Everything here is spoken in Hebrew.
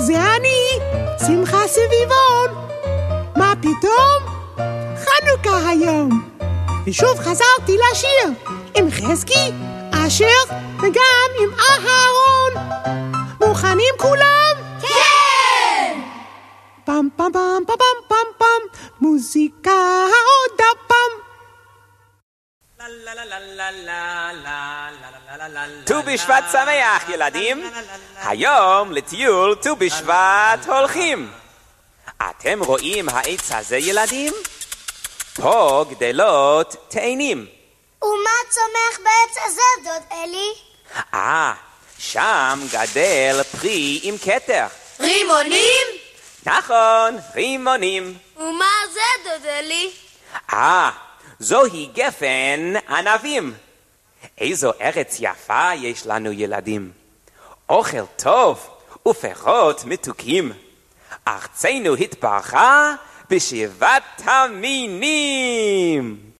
זה אני, שמחה סביבון. מה פתאום? חנוכה היום. ושוב חזרתי לשיר עם חזקי, אשר וגם עם אהרון. מוכנים כולם? כן! פם פם פם פם פם פם, מוזיקה עוד הפעם. ט"ו בשבט שמח ילדים, היום לטיול ט"ו בשבט הולכים. אתם רואים העץ הזה ילדים? פה גדלות תאנים. ומה צומח בעץ הזה דוד אלי? שם גדל פרי עם כתר. רימונים? נכון, רימונים. ומה זה דוד אלי? זוהי גפן ענבים. איזו ארץ יפה יש לנו ילדים. אוכל טוב ופירות מתוקים. ארצנו התברכה בשבעת המינים.